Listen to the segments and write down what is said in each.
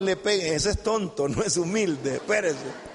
le peguen, ese es tonto, no es humilde, espérese.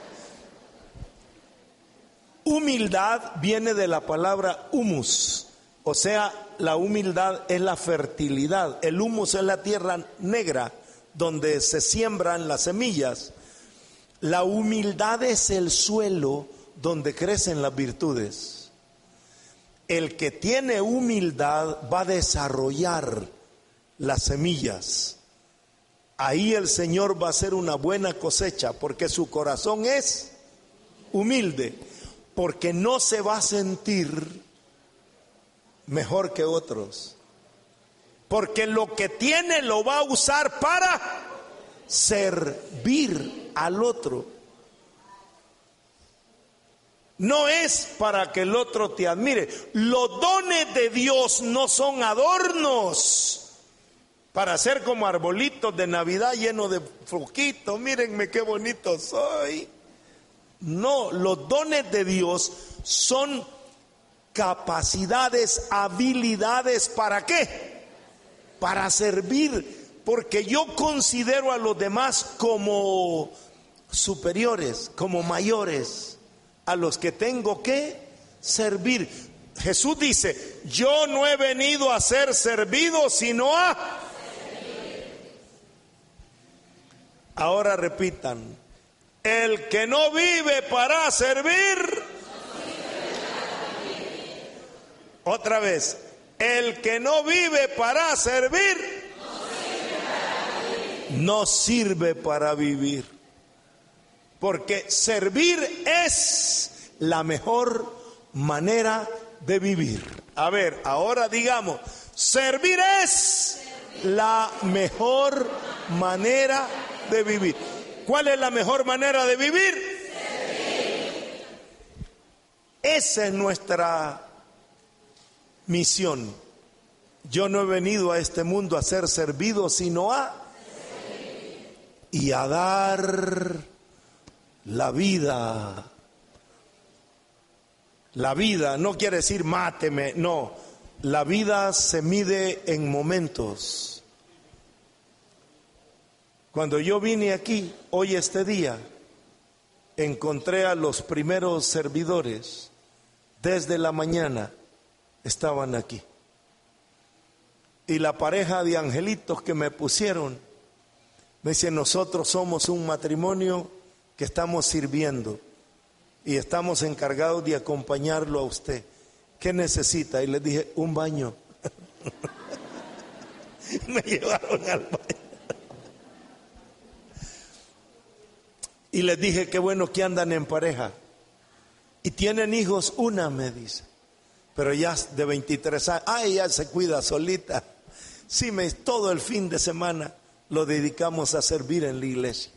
Humildad viene de la palabra humus, o sea, la humildad es la fertilidad. El humus es la tierra negra donde se siembran las semillas. La humildad es el suelo donde crecen las virtudes. El que tiene humildad va a desarrollar las semillas. Ahí el Señor va a hacer una buena cosecha, porque su corazón es humilde, porque no se va a sentir mejor que otros, porque lo que tiene lo va a usar para servir al otro. No es para que el otro te admire. Los dones de Dios no son adornos para ser como arbolitos de Navidad llenos de foquitos. Mírenme qué bonito soy. No, los dones de Dios son capacidades, habilidades, ¿para qué? Para servir, porque yo considero a los demás como superiores, como mayores, a los que tengo que servir. Jesús dice, yo no he venido a ser servido, sino a servir. Ahora repitan, el que no vive para servir, otra vez, el que no vive para servir, no sirve para vivir. Porque servir es la mejor manera de vivir. A ver, ahora digamos, servir es la mejor manera de vivir. ¿Cuál es la mejor manera de vivir? Servir. Esa es nuestra misión. Yo no he venido a este mundo a ser servido, sino a servir y a dar la vida. La vida no quiere decir máteme, no. La vida se mide en momentos. Cuando yo vine aquí, hoy este día, encontré a los primeros servidores. Desde la mañana estaban aquí. Y la pareja de angelitos que me pusieron, me dicen, nosotros somos un matrimonio que estamos sirviendo y estamos encargados de acompañarlo a usted. ¿Qué necesita? Y les dije, un baño. Me llevaron al baño. Y les dije, qué bueno que andan en pareja. Y tienen hijos, una me dice, pero ya de 23 años, ella se cuida solita. Sí, todo el fin de semana lo dedicamos a servir en la iglesia.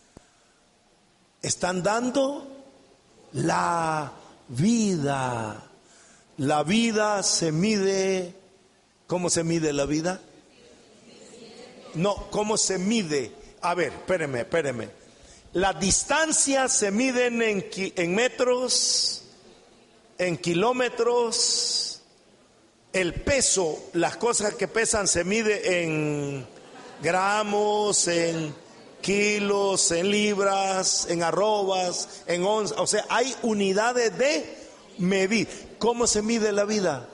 Están dando la vida. La vida se mide. ¿Cómo se mide la vida? No, ¿cómo se mide? A ver, espéreme. Las distancias se miden en metros, en kilómetros. El peso, las cosas que pesan se mide en gramos, en kilos, en libras, en arrobas, en onzas. O sea, hay unidades de medir. ¿Cómo se mide la vida?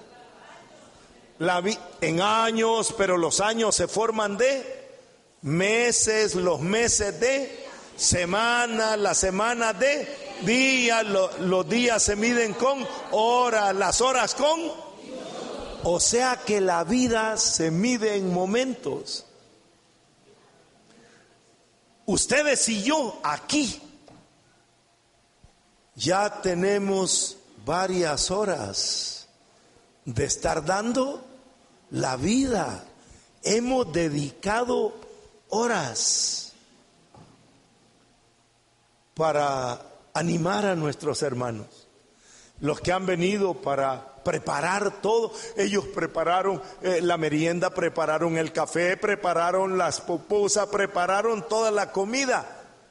En años, pero los años se forman de meses, los meses de semana, las semanas de días, los días se miden con horas, las horas con. O sea que la vida se mide en momentos. Ustedes y yo aquí ya tenemos varias horas de estar dando la vida. Hemos dedicado horas para animar a nuestros hermanos, los que han venido para preparar todo. Ellos prepararon la merienda, prepararon el café, prepararon las pupusas, prepararon toda la comida.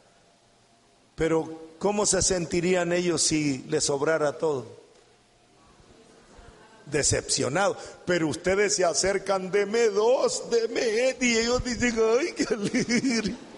Pero ¿cómo se sentirían ellos si les sobrara todo? Decepcionados. Pero ustedes se acercan, deme dos, y ellos dicen, ay, qué alegre.